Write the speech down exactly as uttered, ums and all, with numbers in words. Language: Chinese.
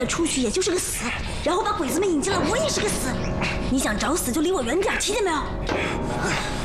出去也就是个死，然后把鬼子们引进来，我也是个死。你想找死就离我远点，听见没有？